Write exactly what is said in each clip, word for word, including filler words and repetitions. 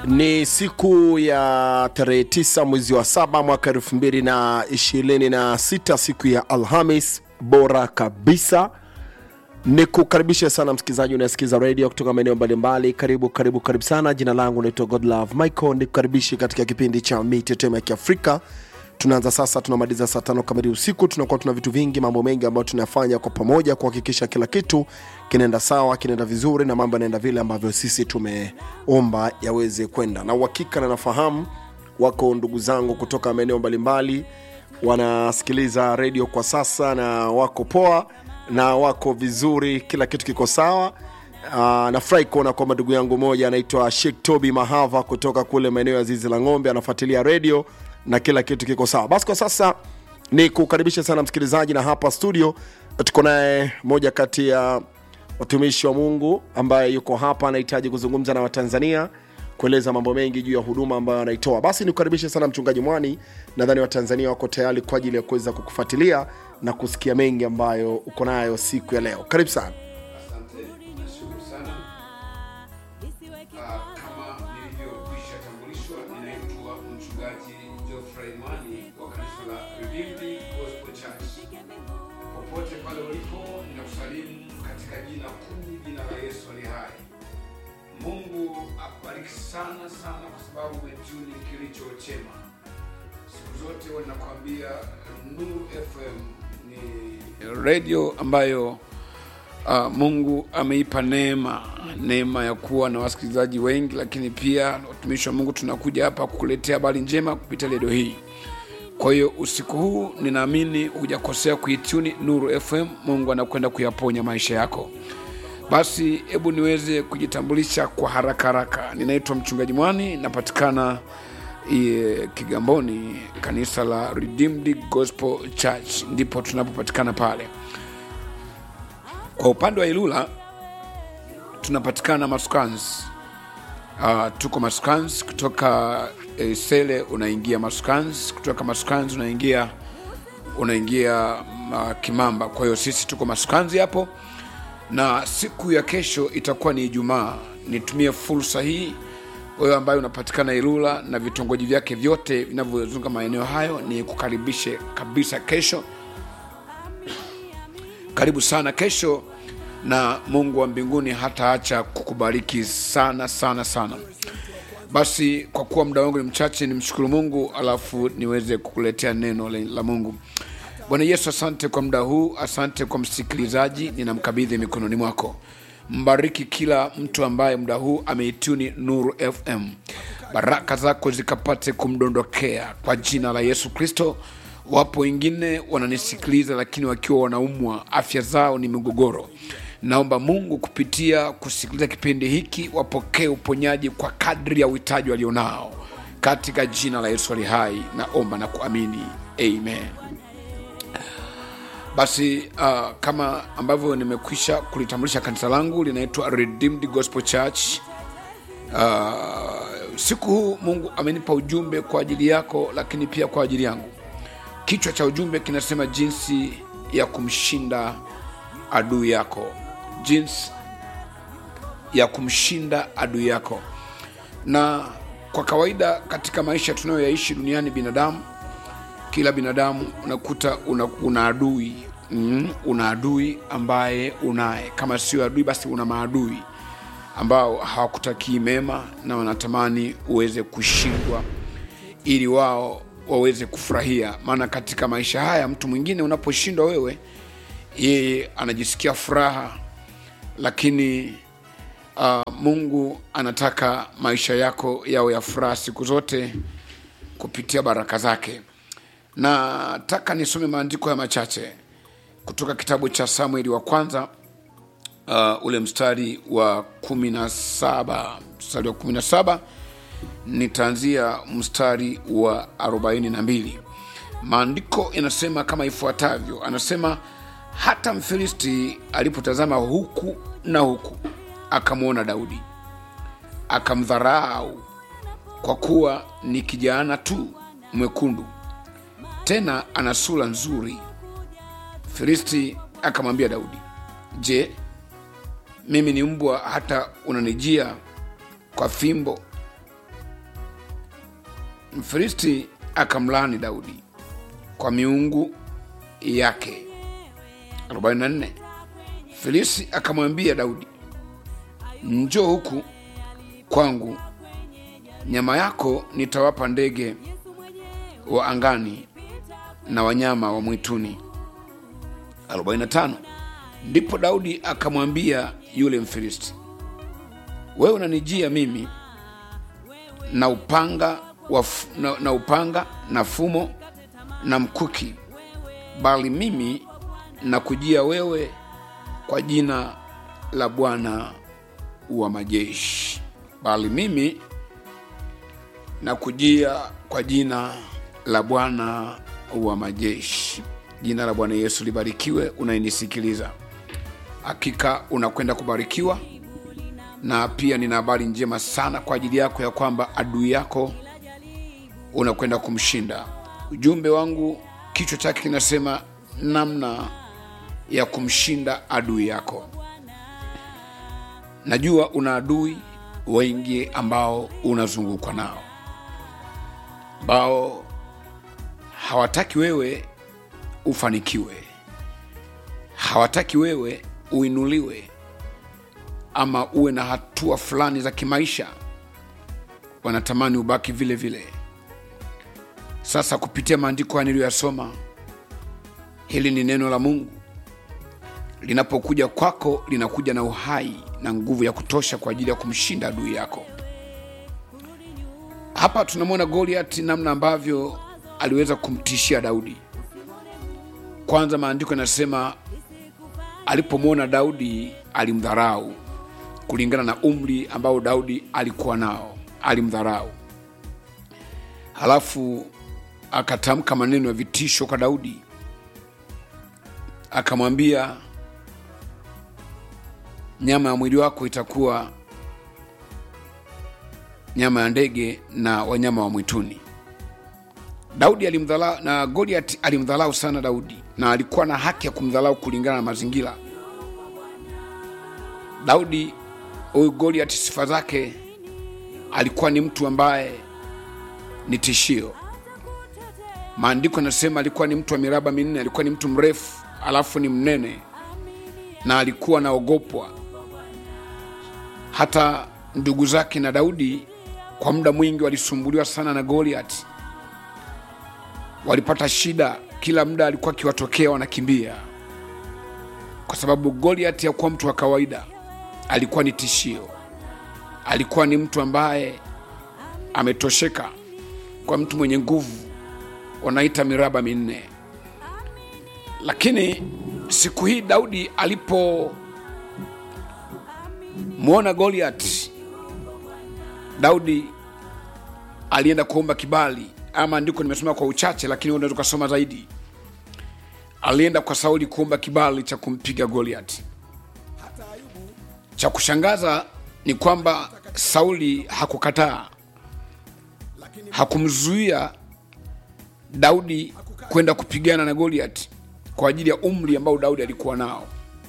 Ni siku ya tarehe tisa mwezi wa saba mwaka elfu mbili na ishirini na sita, siku ya Alhamis bora kabisa. Nikukaribisha sana msikilizaji unayesikiza radio kutoka maeneo mbalimbali. Karibu karibu karibu sana. Jina langu naitwa Godlove Michael. Nikukaribisha katika kipindi cha Mitetemo ya Kiafrika. Tunaanza sasa, tunamaliza saa tano kamili usiku. Tunakuwa tuna vitu vingi, mambo mengi ambayo tunafanya kwa pamoja kuhakikisha kila kitu kinaenda sawa, kinaenda vizuri na mambo yanaenda vile ambavyo sisi tumeomba yaweze kwenda. Na uhakika na nafahamu wako ndugu zangu kutoka maeneo mbalimbali wanasikiliza radio kwa sasa na wako poa na wako vizuri, kila kitu kiko sawa. Uh, nafurahi kuona kwamba ndugu yangu moja anaitwa Sheikh Toby Mahava kutoka kule maeneo ya Zizi la Ng'ombe anafuatilia radio na kila kitu kiko sawa. Basi kwa sasa ni kukaribisha sana msikilizaji, na hapa studio tuko naye moja kati ya watumishi wa Mungu ambaye yuko hapa, anahitaji kuzungumza na Watanzania, kueleza mambo mengi juu ya huduma ambayo anaitoa. Basi nikukaribisha sana mchungaji Mwani. Nadhani Watanzania wako tayari kwa ajili ya kuweza kukufuatilia na kusikia mengi ambayo uko nayo siku ya leo. Karibu sana. Asante, nashukuru sana. Uh, kama nilivyokwisha tambulishwa, ninaitwa mchungaji Geoffrey Mwani wa kanisa la Redeemed Gospel Church. Popote pale ulipo, ninakusalimu katika jina kuu, jina la Yesu aliye hai. Mungu akubariki sana sana kwa sababu umetuni kilicho chema. Siku zote wanakuambia Nuru F M ni radio ambayo uh, Mungu ameipa neema neema ya kuwa na wasikilizaji wengi, lakini pia watumishi wa Mungu tunakuja hapa kukuletea habari njema kupitia radio hii. Kwa hiyo usiku huu ninaamini hujakosea kuituni Nuru F M. Mungu anakwenda kuyaponya maisha yako. Basi hebu niweze kujitambulisha kwa haraka haraka. Ninaitwa mchungaji Mwani, napatikana Iye, Kigamboni, kanisa la Redeemed Gospel Church ndipo tunapopatikana pale. Kwa upande wa Ilula tunapatikana Masukans. Uh, tuko Masukans, kutoka eh, Sele unaingia Masukans, kutoka Masukans unaingia unaingia uh, Kimamba. Kwa hiyo sisi tuko Masukans hapo, na siku ya kesho itakuwa ni Ijumaa. Nitumie fursa hii wewe ambaye unapatikana Ilula na vitongoji vyake vyote vinavyozunguka maeneo hayo, ni kukaribishe kabisa kesho. Karibu sana kesho, na Mungu wa mbinguni hataacha kukubariki sana sana sana. Basi kwa kuwa muda wangu ni mchache, nimshukuru Mungu alafu niweze kukuletea neno la Mungu. Bwana Yesu, asante kwa muda huu, asante kwa msikilizaji, ninamkabidhi mikononi mwako. Mbariki kila mtu ambaye muda huu ameituni Nuru F M. Baraka zako zikapate kumdondokea kwa jina la Yesu Kristo. Wapo wengine wananisikiliza lakini wakiwa wanaumwa, afya zao ni migogoro. Naomba Mungu kupitia kusikiliza kipindi hiki wapokee uponyaji kwa kadri ya uhitaji walionao. Katika jina la Yesu aliye hai naomba na kuamini. Amen. Basi uh, kama ambavyo nimekwisha kulitambulisha, kanisa langu linaitwa Redeemed Gospel Church. Uh, siku huu Mungu amenipa ujumbe kwa ajili yako, lakini pia kwa ajili yangu. Kichwa cha ujumbe kinasema jinsi ya kumshinda adui yako. Jinsi ya kumshinda adui yako. Na kwa kawaida katika maisha tunayoyaishi duniani, binadamu, kila binadamu unakuta una, una adui. Mm, una adui ambaye unaye. Kama sio adui basi una maadui ambao hawakutakii mema na wanatamani uweze kushindwa ili wao waweze kufurahia. Maana katika maisha haya mtu mwingine unaposhindwa wewe, yeye anajisikia furaha, lakini uh, Mungu anataka maisha yako yawe ya furaha siku zote kupitia baraka zake. Na taka nisome maandiko ya machache kutoka kitabu cha Samueli wa kwanza, uh, ule mstari wa kumi na saba. Mstari wa kumi na saba nitaanzia mstari wa arobaini na mbili. Maandiko yanasema kama ifuatavyo. Anasema, hata Mfilisti alipotazama huku na huku akamwona Daudi, akamdharau kwa kuwa ni kijana tu mwekundu, tena ana sura nzuri. Filisti akamwambia Daudi, je, mimi ni mbwa hata unanijia kwa fimbo Mfilisti akamlaani Daudi kwa miungu yake. arobaini na nne. Filisti akamwambia Daudi, njoo huku kwangu, nyama yako nitawapa ndege wa angani na wanyama wa mwituni. arobaini na tano. Ndipo Daudi akamwambia yule Mfilisti, wewe unanijia mimi na upanga wa na, na upanga na fumo na mkuki, bali mimi nakujia wewe kwa jina la Bwana wa majeshi. Bali mimi nakujia kwa jina la Bwana wa majeshi. Jina la Bwana Yesu libarikiwe. Unayenisikiliza, hakika unakwenda kubarikiwa, na pia nina habari njema sana kwa ajili yako ya kwamba adui yako unakwenda kumshinda. Ujumbe wangu kichwa chake kinasema namna ya kumshinda adui yako. Najua una adui wengi ambao unazungukwa nao, ambao hawataki wewe ufanikiwe, hawataki wewe uinuliwe ama uwe na hatua fulani za kimaisha. Wanatamani ubaki vile vile. Sasa kupitia maandiko niliyoyasoma, hili ni neno la Mungu. Linapokuja kwako, linakuja na uhai na nguvu ya kutosha kwa ajili ya kumshinda adui yako. Hapa tunamwona Goliath namna ambavyo aliweza kumtishia Daudi. Kwanza maandiko yanasema alipomwona Daudi alimdharau kulingana na umri ambao Daudi alikuwa nao, alimdharau. Halafu akatamka maneno ya vitisho kwa Daudi. Akamwambia, nyama ya mwili wako itakuwa nyama ya ndege na wanyama wa mwituni. Daudi alimdharau, na Goliath alimdharau sana Daudi, na alikuwa na haki ya kumdharau kulingana na mazingira. Daudi, huyu Goliath, sifa zake, alikuwa ni mtu ambaye ni tishio. Maandiko yanasema alikuwa ni mtu wa miraba minne, alikuwa ni mtu mrefu, alafu ni mnene, na alikuwa naogopwa. Hata ndugu zake na Daudi kwa muda mwingi walisumbuliwa sana na Goliath. Walipata shida, kila muda alikuwa akiwatokea wanakimbia, kwa sababu Goliath hakuwa mtu wa kawaida. Alikuwa ni tishio, alikuwa ni mtu ambaye ametosheka, kwa mtu mwenye nguvu, wanaita miraba minne. Lakini siku hii Daudi alipo muona Goliath, Daudi alienda kuomba kibali, ama ndiko nimesema kwa uchache, lakini unaweza kusoma zaidi. Alienda kwa Sauli kuomba kibali cha kumpiga Goliath. Cha kushangaza ni kwamba Sauli hakukataa, hakumzuia Daudi kwenda kupigana na Goliath kwa ajili ya umri ambao Daudi alikuwa nao.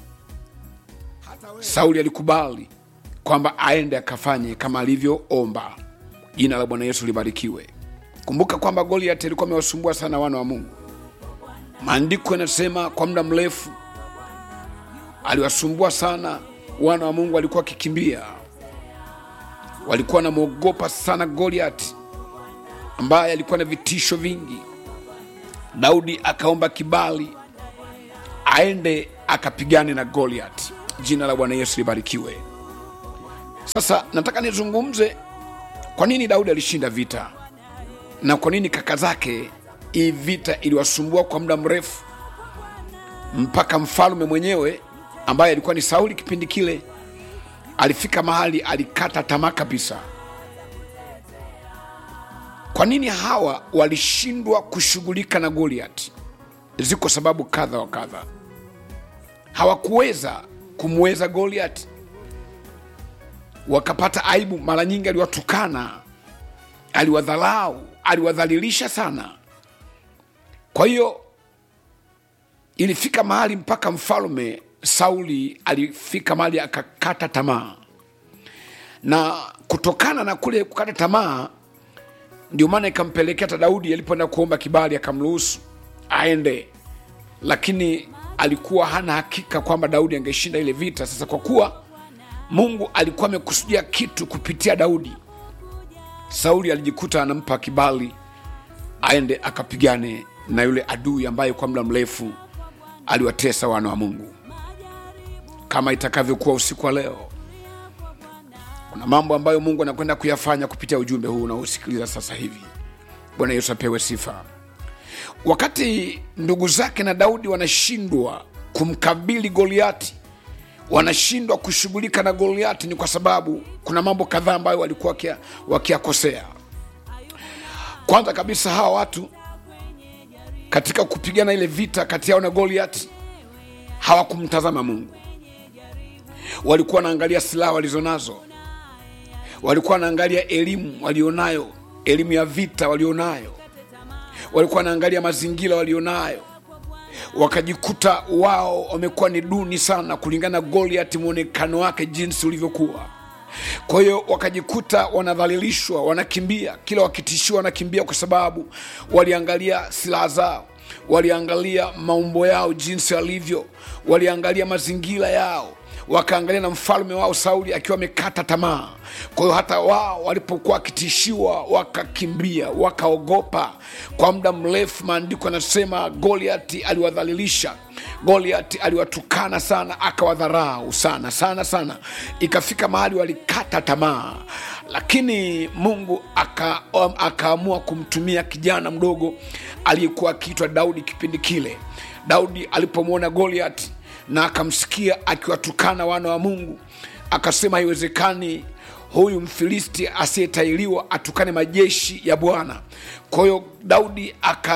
Sauli alikubali kwamba aende akafanye kama alivyoomba. Jina la Bwana Yesu libarikiwe. Kumbuka kwamba Goliath alikuwa amewasumbua sana wana wa Mungu. Maandiko yanasema kwa muda mrefu aliwasumbua sana wana wa Mungu, walikuwa kikimbia. Walikuwa wanamuogopa sana Goliath ambaye alikuwa na vitisho vingi. Daudi akaomba kibali aende akapigane na Goliath. Jina la Bwana Yesu libarikiwe. Sasa nataka nizungumze kwa nini Daudi alishinda vita, na kwa nini kaka zake hii vita iliwasumbua kwa muda mrefu, mpaka mfalme mwenyewe ambaye alikuwa ni Sauli kipindi kile alifika mahali alikata tamaa kabisa. Kwa nini hawa walishindwa kushughulika na Goliath? Ziko sababu kadha wa kadha. Hawakuweza kumweza Goliath, wakapata aibu. Mara nyingi aliwatukana, aliwadharau, aliwadhalilisha sana. Kwa hiyo ilifika mahali mpaka mfalme Sauli alifika mahali akakata tamaa, na kutokana na kule kukata tamaa Ndio maana ikampelekea hata Daudi alipoenda kuomba kibali akamruhusu aende, lakini alikuwa hana hakika kwamba Daudi angeshinda ile vita. Sasa kwa kuwa Mungu alikuwa amekusudia kitu kupitia Daudi, Sauli alijikuta anampa kibali aende akapigane na yule adui ambaye kwa muda mrefu aliwatesa wana wa Mungu. Kama itakavyokuwa usiku wa leo, kuna mambo ambayo Mungu anakwenda kuyafanya kupitia ujumbe huu unaosikiliza sasa hivi. Bwana Yesu apewe sifa. Wakati ndugu zake na Daudi wanashindwa kumkabili Goliati, wanashindwa kushughulika na Goliati, ni kwa sababu kuna mambo kadhaa ambayo walikuwa wakiyakosea. Kwanza kabisa, hawa watu katika kupigana ile vita kati yao na Goliati hawakumtazama Mungu. Walikuwa wanaangalia silaha walizonazo, walikuwa wanaangalia elimu walionayo, elimu ya vita walionayo, walikuwa wanaangalia mazingira walionayo. Wakajikuta wao wamekuwa ni duni sana kulingana na Goliati, muonekano wake jinsi ulivyokuwa. Kwa hiyo wakajikuta wanadhalilishwa, wanakimbia, kila wakitishiwa wanakimbia, kwa sababu waliangalia silaha zao, waliangalia maumbo yao jinsi alivyo, waliangalia mazingira yao, wakaangalia na mfalme wao Sauli akiwa amekata tamaa. Kwa hiyo hata wao walipokuwa kitishiwa wakakimbia, wakaogopa. Kwa muda mrefu maandiko yanasema Goliati aliwadhalilisha, Goliati aliwatukana sana, akawadharau sana sana sana, ikafika mahali walikata tamaa. Lakini Mungu akaamua kumtumia kijana mdogo aliyekuwa akiitwa Daudi kipindi kile. Daudi alipomwona Goliati na akamsikia akiwatukana wana wa Mungu, akasema haiwezekani huyu Mfilisti asiyetailiwa atukane majeshi ya Bwana. Kwa hiyo Daudi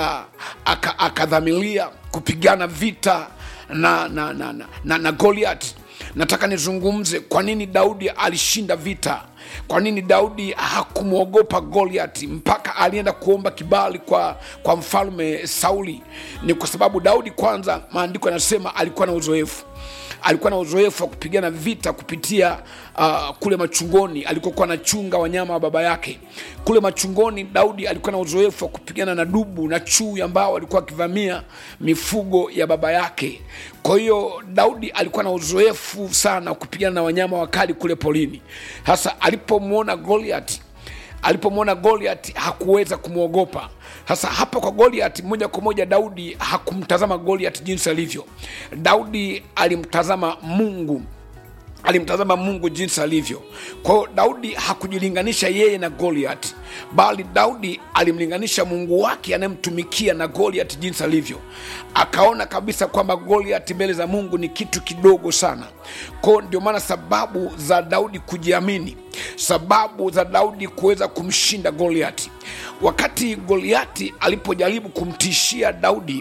akadhamiria aka, aka kupigana vita na, na, na, na, na, na Goliati. Nataka nizungumze kwa nini Daudi alishinda vita. Kwa nini Daudi hakumwogopa Goliati mpaka alienda kuomba kibali kwa, kwa mfalme Sauli? Ni kwa sababu Daudi, kwanza maandiko yanasema alikuwa na uzoefu. Alikuwa na uzoefu wa kupigana vita kupitia uh, kule machungoni. Alikuwa anachunga wanyama wa baba yake. Kule machungoni Daudi alikuwa na uzoefu wa kupigana na dubu na chui ambao walikuwa wakivamia mifugo ya baba yake. Kwa hiyo Daudi alikuwa na uzoefu sana kupigana na wanyama wakali kule polini. Hasa alipomwona Goliati, alipomwona Goliati hakuweza kumwogopa. Sasa hapa kwa Goliati, moja kwa moja Daudi hakumtazama Goliati jinsi alivyo. Daudi alimtazama Mungu, alimtazama Mungu jinsi alivyo. Kwa hiyo Daudi hakujilinganisha yeye na Goliati, bali Daudi alimlinganisha Mungu wake anayemtumikia na Goliati jinsi alivyo. Akaona kabisa kwamba Goliati mbele za Mungu ni kitu kidogo sana. Kwa hiyo ndio maana sababu za Daudi kujiamini, sababu za Daudi kuweza kumshinda Goliati. Wakati Goliati alipojaribu kumtishia Daudi,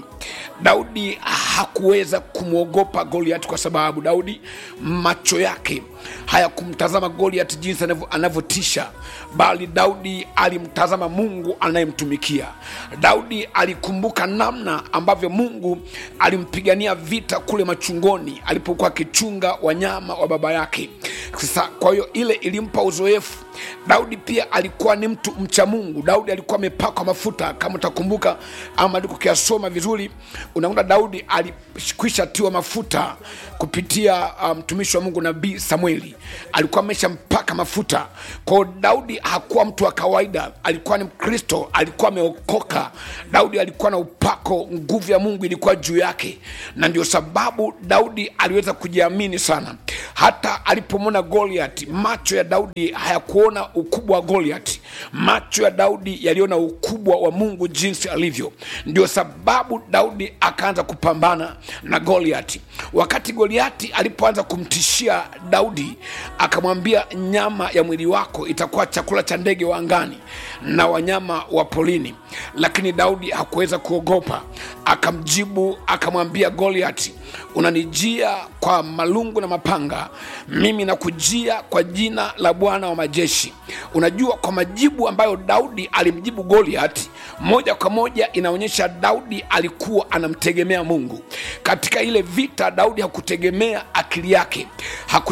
Daudi hakuweza kumwogopa Goliati, kwa sababu Daudi macho yake hayakumtazama Goliati jinsi anavyotisha, bali Daudi alimtazama Mungu anayemtumikia. Daudi alikumbuka namna ambavyo Mungu alimpigania vita kule machungoni alipokuwa akichunga wanyama wa baba yake. Sasa kwa hiyo ile ilimpa uzoefu. Daudi pia alikuwa ni mtu mcha Mungu. Daudi alikuwa amepakwa mafuta. Kama utakumbuka ama ndiko kiasoma vizuri, unaona Daudi alikwisha tiwa mafuta kupitia mtumishi um, wa Mungu nabii Samueli. Alikuwa ameshampaka mafuta. Kwa hiyo Daudi hakuwa mtu wa kawaida, alikuwa ni Mkristo, alikuwa ameokoka. Daudi alikuwa na upako, nguvu ya Mungu ilikuwa juu yake, na ndio sababu Daudi aliweza kujiamini sana. Hata alipomwona Goliati, macho ya Daudi hayakuona ukubwa wa Goliati. Macho ya Daudi yaliona ukubwa wa Mungu jinsi alivyo. Ndio sababu Daudi akaanza kupambana na Goliati. Wakati Goliati alipoanza kumtishia Daudi, akamwambia nyama ya mwili wako itakuwa chakula cha ndege wa angani na wanyama wa polini. Lakini Daudi hakuweza kuogopa. Akamjibu akamwambia Goliati, unanijia kwa malungu na mapanga, mimi nakujia kwa jina la Bwana wa majeshi. Unajua, kwa majibu ambayo Daudi alimjibu Goliati, moja kwa moja inaonyesha Daudi alikuwa anamtegemea Mungu. Katika ile vita Daudi hakutegemea akili yake, hakutegemea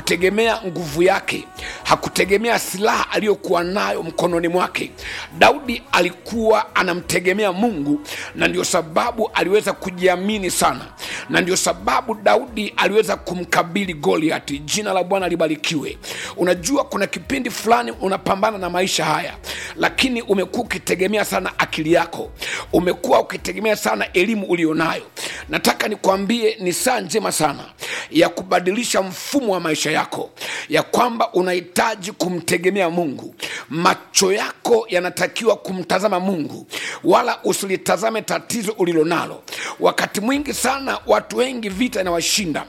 hakutegemea nguvu yake, hakutegemea silaha aliyokuwa nayo mkononi mwake. Daudi alikuwa anamtegemea Mungu, na ndio sababu aliweza kujiamini sana, na ndio sababu Daudi aliweza kumkabili Goliati. Jina la Bwana libarikiwe. Unajua kuna kipindi fulani unapambana na maisha haya, lakini umekuwa ukitegemea sana akili yako, umekuwa ukitegemea sana elimu ulionayo. Nataka nikwambie ni saa njema sana ya kubadilisha mfumo wa maisha yako, ya kwamba unahitaji kumtegemea Mungu. Macho yako yanatakiwa kumtazama Mungu, wala usilitazame tatizo ulilonalo. Wakati mwingi sana watu wengi vita inawashinda.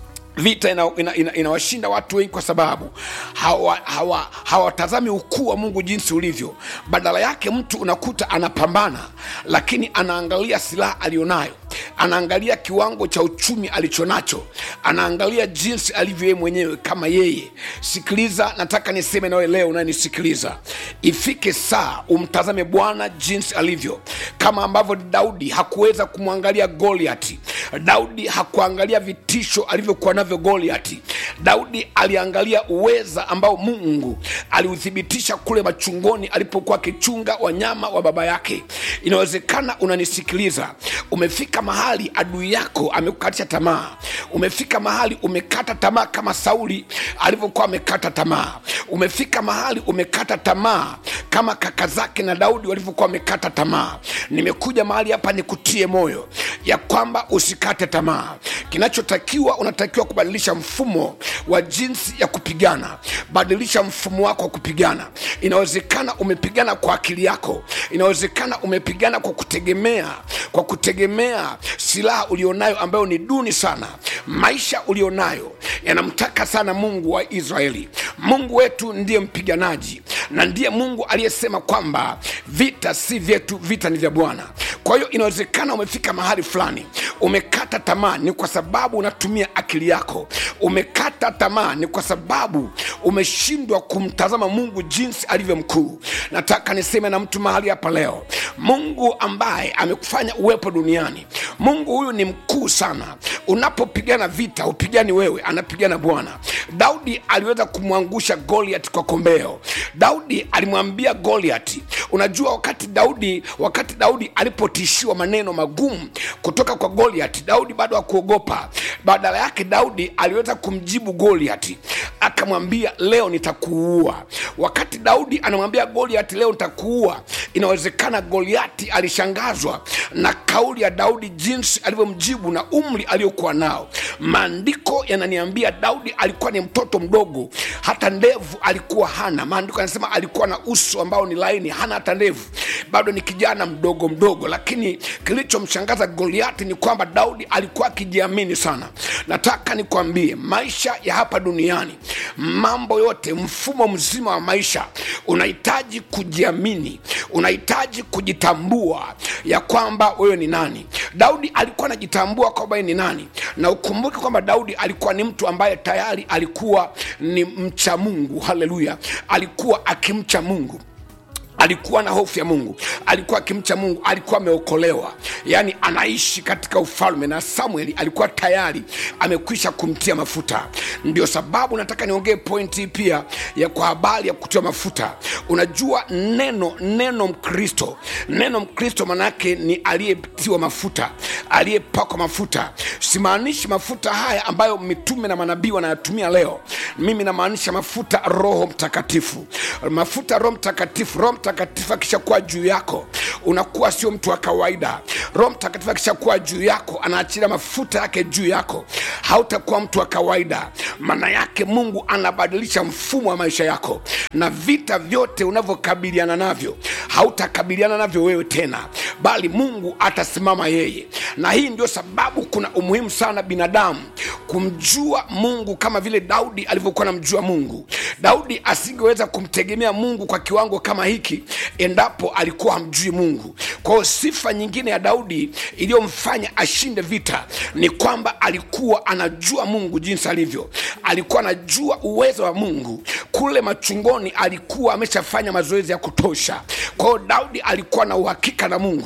Vita inawashinda ina, ina, ina watu wengi kwa sababu hawatazami hawa, hawa ukuu wa Mungu jinsi ulivyo. Badala yake mtu unakuta anapambana, lakini anaangalia silaha alionayo, anaangalia kiwango cha uchumi alichonacho, anaangalia jinsi alivyo yeye mwenyewe kama yeye. Sikiliza, nataka niseme nawe leo unanisikiliza, ifike saa umtazame Bwana jinsi alivyo, kama ambavyo Daudi hakuweza kumwangalia Goliati. Daudi hakuangalia vitisho alivyokuwa navyo Goliati. Daudi aliangalia uweza ambao Mungu aliuthibitisha kule machungoni alipokuwa akichunga wanyama wa baba yake. Inawezekana unanisikiliza, umefika mahali adui yako amekukatisha tamaa. Umefika mahali umekata tamaa kama Sauli alivyokuwa amekata tamaa. Umefika mahali umekata tamaa kama kaka zake na Daudi walivyokuwa wamekata tamaa. Nimekuja mahali hapa nikutie moyo ya kwamba usikate tamaa. Kinachotakiwa, unatakiwa kubadilisha mfumo wa jinsi ya kupigana. Badilisha mfumo wako wa kupigana. Inawezekana umepigana kwa akili yako, inawezekana umepigana kwa kutegemea kwa kutegemea silaha ulionayo ambayo ni duni sana. Maisha ulionayo yanamtaka sana Mungu wa Israeli. Mungu wetu ndiye mpiganaji, na ndiye Mungu aliyesema kwamba vita si vyetu, vita ni vya Bwana. Kwa hiyo inawezekana umefika mahali fulani umekata tamaa, ni kwa sababu unatumia akili yako. Umekata tamaa ni kwa sababu umeshindwa kumtazama Mungu jinsi alivyo mkuu. Nataka niseme na mtu mahali hapa leo, Mungu ambaye amekufanya uwepo duniani, Mungu huyu ni mkuu sana. Unapopigana vita upigani wewe, anapigana Bwana. Daudi aliweza kumwangusha Goliath kwa kombeo. Daudi alimwambia Goliath, unajua wakati Daudi wakati Daudi alipotishiwa maneno magumu kutoka kwa Goliath, Daudi bado hakuogopa. Badala yake Daudi aliweza kumjibu Goliath, akamwambia leo nitakuua. Wakati Daudi anamwambia Goliath leo nitakuua, inawezekana Goliath alishangazwa na kauli ya Daudi jinsi alivyomjibu na umri aliyokuwa nao. Maandiko yananiambia Daudi alikuwa ni mtoto mdogo, hata ndevu alikuwa hana. Maandiko yanasema alikuwa na uso ambao ni laini, hana hata ndevu, bado ni kijana mdogo mdogo. Lakini kilichomshangaza Goliath ni kwamba Daudi alikuwa akijiamini sana. Nataka nikwambie, maisha ya hapa duniani, mambo yote, mfumo mzima wa maisha, unahitaji kujiamini, unahitaji kujitambua ya kwamba wewe ni nani. Daudi alikuwa anajitambua kwamba yeye ni nani, na ukumbuke kwamba Daudi alikuwa ni mtu ambaye tayari alikuwa ni mcha Mungu. Haleluya! Alikuwa akimcha Mungu, alikuwa na hofu ya Mungu, alikuwa akimcha Mungu, alikuwa ameokolewa, yani anaishi katika ufalme. Na Samueli alikuwa tayari amekwisha kumtia mafuta. Ndio sababu nataka niongee pointi pia ya kwa habari ya kutia mafuta. Unajua neno neno Mkristo, neno Mkristo manake ni aliyetiwa mafuta, aliyepakwa mafuta. Simaanishi mafuta haya ambayo mitume na manabii wanayatumia leo. Mimi namaanisha mafuta Roho Mtakatifu. Mafuta Roho Mtakatifu. Roho Mtakatifu akishakuwa juu yako, unakuwa sio mtu wa kawaida. Roho Mtakatifu akishakuwa juu yako, anaachilia mafuta yake juu yako, hautakuwa mtu wa kawaida. Maana yake Mungu anabadilisha mfumo wa maisha yako, na vita vyote unavyokabiliana navyo hautakabiliana navyo wewe tena, bali Mungu atasimama yeye. Na hii ndio sababu kuna umuhimu sana binadamu kumjua Mungu kama vile Daudi alivyokuwa anamjua Mungu. Daudi asingeweza kumtegemea Mungu kwa kiwango kama hiki endapo alikuwa hamjui Mungu. Kwa hiyo sifa nyingine ya Daudi iliyomfanya ashinde vita ni kwamba alikuwa anajua Mungu jinsi alivyo. Alikuwa anajua uwezo wa Mungu. Kule machungoni alikuwa ameshafanya mazoezi ya kutosha. Kwa hiyo Daudi alikuwa na uhakika na Mungu.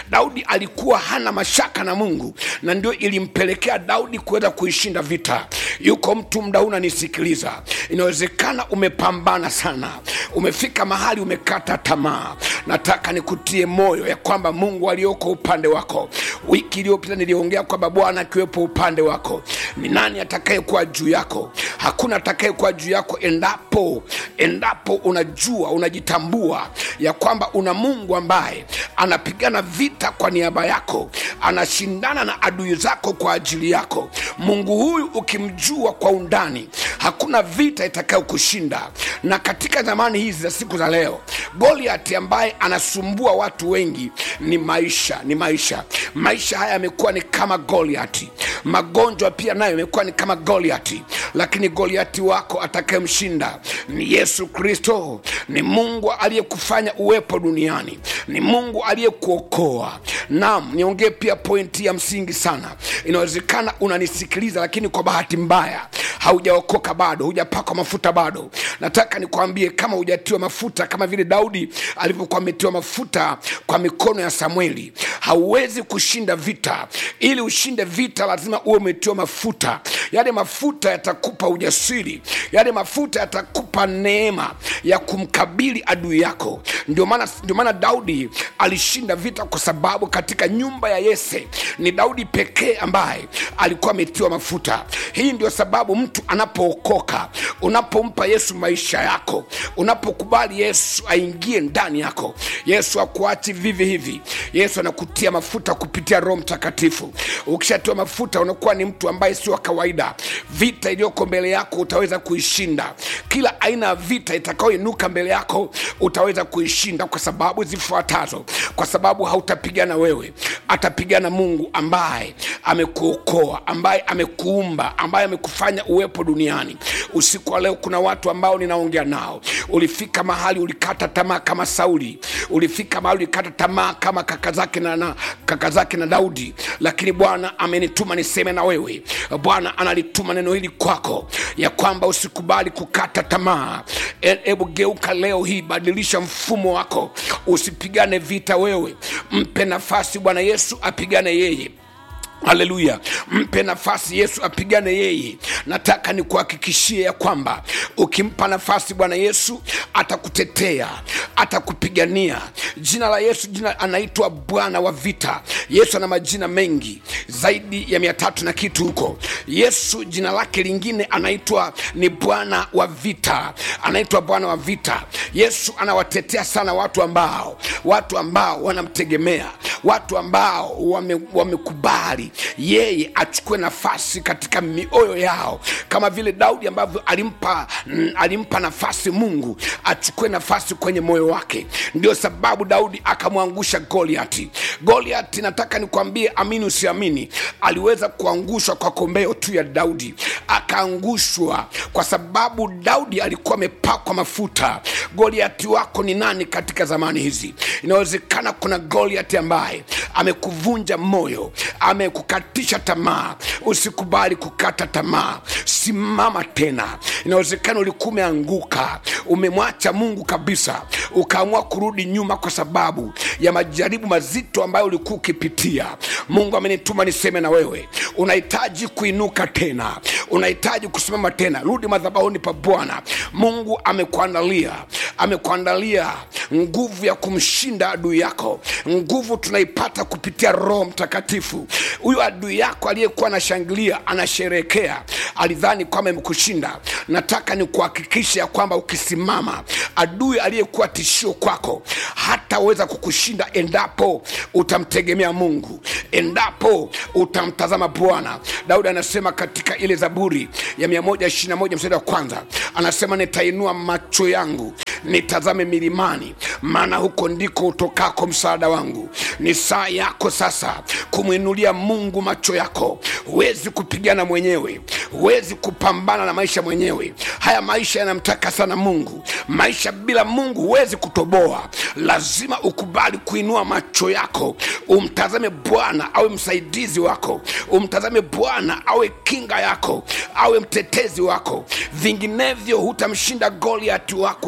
Daudi alikuwa hana mashaka na Mungu, na ndio ilimpelekea Daudi kuweza kuishinda vita. Yuko mtu mda unanisikiliza, inawezekana umepambana sana, umefika mahali umekata tamaa. Nataka nikutie moyo ya kwamba Mungu aliyoko upande wako. Wiki iliyopita niliongea kwamba Bwana akiwepo upande wako, ni nani atakayekuwa juu yako? Hakuna atakayekuwa juu yako endapo endapo unajua, unajitambua ya kwamba una Mungu ambaye anapigana vita kwa niaba yako, anashindana na adui zako kwa ajili yako. Mungu huyu ukimjua kwa undani, hakuna vita itakayokushinda. Na katika zamani hizi za siku za leo, Goliath ambaye anasumbua watu wengi ni maisha, ni maisha. Maisha haya yamekuwa ni kama Goliath. Magonjwa pia nayo yamekuwa ni kama Goliath. Lakini Goliath wako atakayemshinda ni Yesu Kristo. Ni Mungu aliyekufanya uwepo duniani, ni Mungu aliyekuokoa. Naam, niongee pia pointi ya msingi sana. Inawezekana unanisikiliza lakini kwa bahati mbaya haujaokoka bado, hujapakwa mafuta bado. Nataka nikwambie, kama hujatiwa mafuta kama vile Daudi alivyokuwa ametiwa mafuta kwa mikono ya Samueli, hauwezi kushinda vita. Ili ushinde vita lazima uwe umetiwa mafuta. Yale mafuta yatakupa ujasiri, yale mafuta yatakupa neema ya kumkabili adui yako. Ndio maana ndio maana Daudi alishinda vita, kwa sababu katika nyumba ya Yese ni Daudi pekee ambaye alikuwa ametiwa mafuta. Hii ndio sababu mtu anapookoka, unapompa Yesu maisha yako, unapokubali Yesu aingie ndani yako, Yesu hakuachi vivi hivi. Yesu anakutia mafuta kupitia Roho Mtakatifu. Ukishatiwa mafuta unakuwa ni mtu ambaye sio kawaida. Vita iliyoko mbele yako utaweza kuishinda. Kila aina ya vita itakayoinuka mbele yako utaweza kuishinda, kwa sababu zifuatazo. Kwa sababu hautapigana wewe, atapigana Mungu ambaye amekuokoa, ambaye amekuumba, ambaye amekufanya uwepo duniani. Usiku wa leo kuna watu ambao ninaongea nao. Ulifika mahali ulikata tamaa kama Sauli, ulifika mahali ulikata tamaa kama kaka zake na, na kaka zake na Daudi, lakini Bwana amenituma niseme na wewe. Bwana analituma neno hili kwako ya kwamba usikubali kukata tamaa. Hebu geuka leo hii, badilisha mfumo wako. Usipigane vita wewe, mpe nafasi Bwana Yesu apigane yeye. Haleluya, mpe nafasi Yesu apigane yeye. Nataka nikuhakikishie ya kwamba ukimpa nafasi Bwana Yesu atakutetea, atakupigania. Jina la Yesu, jina anaitwa Bwana wa vita. Yesu ana majina mengi zaidi ya mia tatu na kitu huko. Yesu jina lake lingine anaitwa ni Bwana wa vita, anaitwa Bwana wa vita. Yesu anawatetea sana watu ambao watu ambao wanamtegemea, watu ambao wame, wamekubali yeye achukue nafasi katika mioyo yao, kama vile Daudi ambavyo alimpa alimpa nafasi Mungu achukue nafasi kwenye moyo wake. Ndio sababu Daudi akamwangusha Goliath. Goliath, nataka nikwambie, amini usiamini, aliweza kuangushwa kwa kombeo tu ya Daudi. Akaangushwa kwa sababu Daudi alikuwa amepakwa mafuta. Goliath wako ni nani katika zamani hizi? Inawezekana kuna Goliath ambaye amekuvunja moyo, amekukatisha tamaa. Usikubali kukata tamaa, simama tena. Inawezekana ulikuwa umeanguka, umemwacha Mungu kabisa, ukaamua kurudi nyuma kwa sababu ya majaribu mazito ambayo ulikuwa ukipitia. Mungu amenituma niseme na wewe, unahitaji kuinuka tena, unahitaji kusimama tena. Rudi madhabahuni pa Bwana. Mungu amekuandalia, amekuandalia nguvu ya kumshinda adui yako. Nguvu tunaipata kupitia Roho Mtakatifu. Huyu adui yako aliyekuwa anashangilia, anasherekea, alidhani kwamba amekushinda. Nataka nikuhakikisha kwamba ukisimama, adui aliyekuwa tishio kwako hataweza kukushinda endapo utamtegemea Mungu, endapo utamtazama Bwana. Daudi anasema katika ile Zaburi ya mia moja ishirini na moja mstari wa kwanza, anasema nitainua macho yangu nitazame milimani, maana huko ndiko utokako msaada wangu. Ni saa yako sasa kumuinulia Mungu macho yako. Huwezi kupigana mwenyewe, huwezi kupambana na maisha mwenyewe. Haya maisha yanamtaka sana Mungu. Maisha bila Mungu huwezi kutoboa. Lazima ukubali kuinua macho yako, umtazame Bwana awe msaidizi wako, umtazame Bwana awe kinga yako, awe mtetezi wako. Vinginevyo hutamshinda Goliath wako ambaye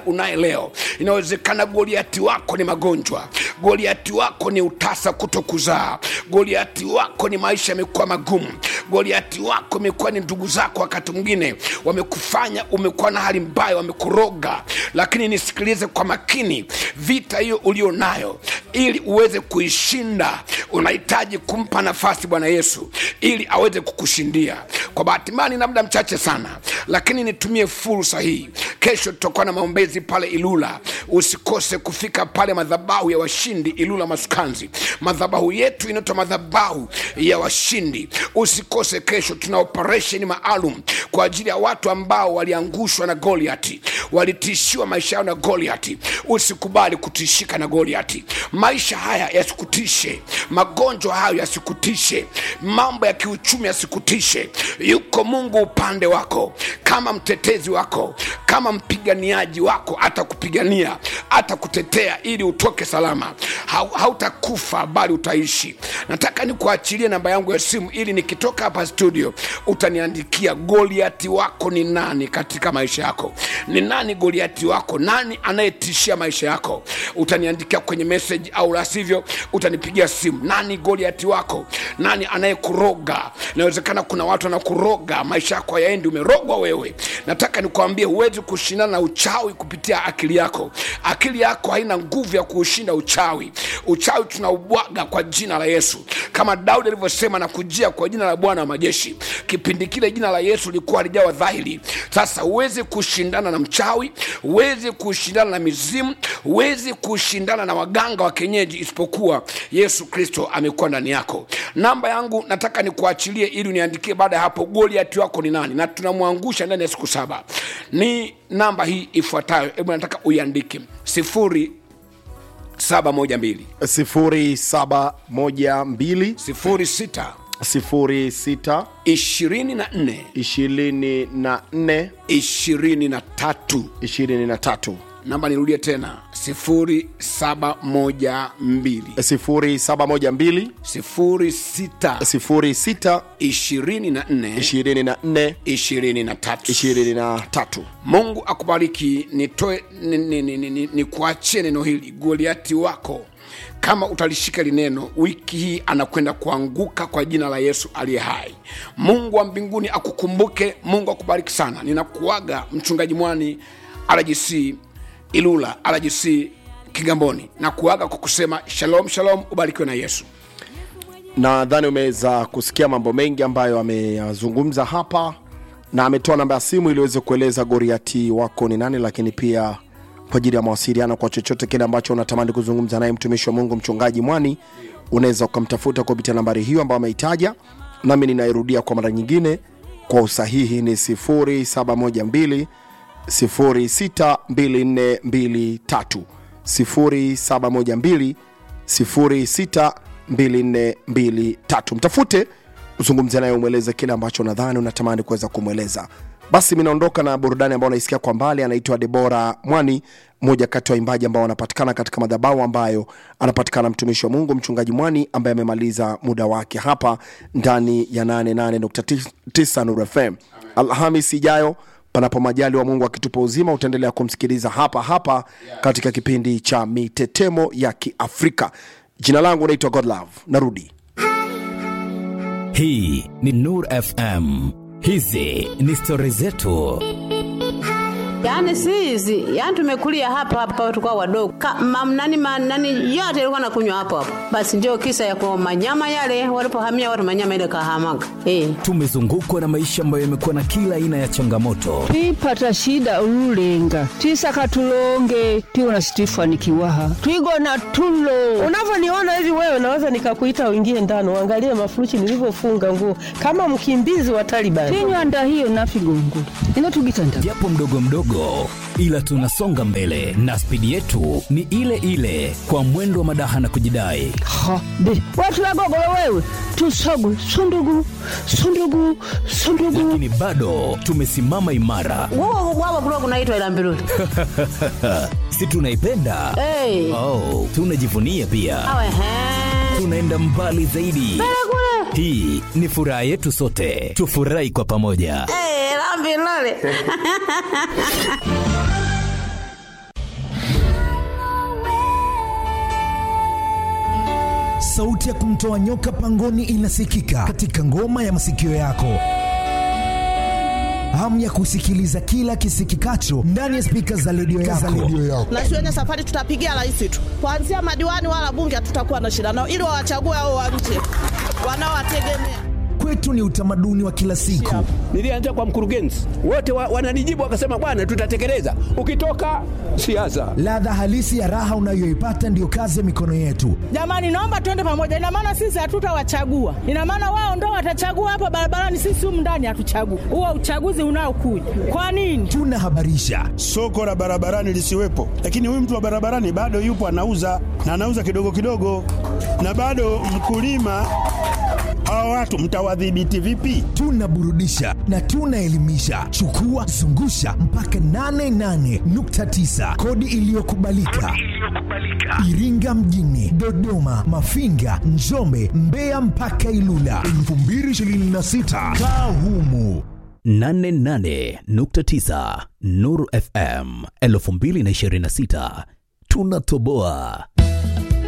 unaye leo. Inawezekana Goliati wako ni magonjwa, Goliati wako ni utasa kutokuzaa, Goliati wako ni maisha yamekuwa magumu, Goliati wako imekuwa ni ndugu zako wakati mwingine wamekufanya umekuwa na hali mbaya, wamekuroga. Lakini nisikilize kwa makini, vita hiyo ulio nayo ili uweze kuishinda, unahitaji kumpa nafasi Bwana Yesu ili aweze kukushindia. Kwa bahati mbaya na muda mchache sana, lakini nitumie fursa hii. Kesho tutakuwa na maombezi pale Ilula. Usikose kufika pale madhabahu ya washindi Ilula Masukanzi. Madhabahu yetu inaitwa madhabahu ya washindi. Usikose kesho, tuna operation maalum kwa ajili ya watu ambao waliangushwa na Goliati, walitishiwa maisha yao na Goliati. Usikubali kutishika na Goliati. Maisha haya yasikutishe, magonjwa hayo yasikutishe, mambo ya kiuchumi yasikutishe. Yuko Mungu upande wako, kama mtetezi wako, kama mpiganiaji wako. Atakupigania, atakutetea ili utoke salama. Hautakufa bali utaishi. Nataka nikuachilie namba yangu ya simu ili nikitoka hapa studio utaniandikia Goliati wako ni nani katika maisha yako. Ni nani Goliati wako? Nani anayetishia maisha yako? Utaniandikia kwenye message, au la sivyo utanipigia simu. Nani Goliati wako? Nani anayekuroga? Inawezekana kuna watu wanakuroga, maisha yako hayaendi, umerogwa wewe. Nataka nikwambie huwezi kushindana na uchawi kupitia akili yako. Akili yako haina nguvu ya kushinda uchawi. Uchawi tunaubwaga kwa jina la Yesu. Kama Daudi alivyosema, na kujia kwa jina la Bwana wa majeshi. Kipindi kile jina la Yesu lilikuwa lijawa dhahiri. Sasa huwezi kushindana na mchawi, huwezi kushindana na mizimu, huwezi kushindana na waganga wa kienyeji, isipokuwa Yesu Kristo amekuwa ndani yako. Namba yangu nataka nikuachilie ili uniandikie baada ya hapo Goliati wako ni nani, na tunamwangusha ndani ya siku saba. Ni namba hii ifuatayo, hebu nataka uiandike: sifuri saba moja mbili sifuri saba moja mbili sifuri sita sifuri sita ishirini na nne ishirini na nne ishirini na tatu ishirini na tatu. Namba nirudie tena: sifuri saba moja mbili sifuri saba moja mbili sifuri sita sifuri sita ishirini na nne ishirini na nne ishirini na tatu ishirini na tatu. Mungu akubariki. Nitoe ni, ni, ni, ni, ni, ni kuachie neno hili. Goliati wako, kama utalishika lineno, wiki hii anakwenda kuanguka kwa jina la Yesu aliye hai. Mungu wa mbinguni akukumbuke. Mungu akubariki sana. Ninakuaga mchungaji Mwani, R G C Ilula, R G C Kigamboni, na kuaga kwa kusema shalom shalom, ubarikiwe na Yesu. Nadhani umeweza kusikia mambo mengi ambayo ameyazungumza hapa, na ametoa namba ya simu ili uweze kueleza Goliati wako ni nani, lakini pia kwa ajili ya mawasiliano kwa chochote kile ambacho unatamani kuzungumza naye mtumishi wa Mungu mchungaji Mwani, unaweza ukamtafuta kupitia nambari hiyo ambayo ameitaja. Nami ninairudia kwa mara nyingine kwa usahihi, ni sifuri saba moja mbili sifuri sita mbili nne mbili tatu sifuri saba moja mbili sifuri sita mbili nne mbili tatu. Mtafute, uzungumze naye, umweleze kile ambacho nadhani unatamani kuweza kumweleza. Basi mimi naondoka na burudani ambayo unaisikia kwa mbali. Anaitwa Debora Mwani, mmoja kati wa waimbaji ambao wanapatikana katika madhabahu ambayo anapatikana mtumishi wa Mungu mchungaji Mwani, ambaye amemaliza muda wake hapa ndani ya nane nane nukta tisa Nuru F M. Alhamisi ijayo, panapo majali wa Mungu akitupa uzima, utaendelea kumsikiliza hapa hapa katika kipindi cha Mitetemo ya Kiafrika. Jina langu naitwa God Love. Narudi. Hii ni Nuru F M. Hizi ni story zetu. Yaani sisi, yaani tumekulia hapa hapa tukao wadogo. Mamnani manani yote ilikuwa nakunywa hapo hapo. Basi ndio kisa ya kwa manyama yale walipohamia watu manyama ile kahamaga. Eh. Tumezungukwa na maisha ambayo yamekuwa na kila aina ya changamoto. Twipata shida ululenga. Twisaka tulonge, twiona Stefani Kiwaha. Twigona tulo. Unavyoniona hivi wewe, naweza nikakuita uingie ndani uangalie mafurushi nilivyofunga nguo kama mkimbizi wa Taliban. Tinywanda hiyo nafigongo. Ino tugitanda. Japo mdogo mdogo, ila tunasonga mbele na spidi yetu ni ile ile, kwa mwendo wa madaha na kujidai. Ha, be, watu wagogolo wewe, tusogu, sundugu, sundugu, sundugu. Lakini bado tumesimama imara. Wao wao kuna kunaitwa Ilambiruli. Si tunaipenda? Eh. Oh, tunajivunia pia. Awe he. Tunaenda mbali zaidi. Hii ni furaha yetu sote. Tufurahi kwa pamoja. Eh, Ilambiruli. sauti ya kumtoa nyoka pangoni inasikika katika ngoma ya masikio yako. Hamu ya kusikiliza kila kisikikacho ndani ya spika za redio yako. Na shuleni safari tutapigia rais tu. Kuanzia madiwani wala bunge hatutakuwa na shida nao, ili wawachague hao wa nje wanaowategemea. Kwetu ni utamaduni wa kila siku. Nilianza kwa mkurugenzi, wote wa, wananijibu wakasema bwana tutatekeleza. Ukitoka siasa, ladha halisi ya raha unayoipata ndiyo kazi ya mikono yetu. Jamani, naomba tuende pamoja. Ina maana sisi hatutawachagua, ina maana wao ndo watachagua hapa barabarani, sisi humu ndani hatuchagui. Huo uchaguzi unaokuja kwa nini? Tunahabarisha soko la barabarani lisiwepo, lakini huyu mtu wa barabarani bado yupo anauza na anauza kidogo kidogo, na bado mkulima. Hawa watu mtawadhibiti vipi? Tunaburudisha na tunaelimisha. Chukua zungusha mpaka nane nane nukta tisa, kodi iliyokubalika. Iringa mjini, Dodoma, Mafinga, Njombe, Mbeya mpaka Ilula elfu mbili ishirini na sita. Kaa humu. nane nane nukta tisa Nuru F M elfu mbili ishirini na sita. Tunatoboa.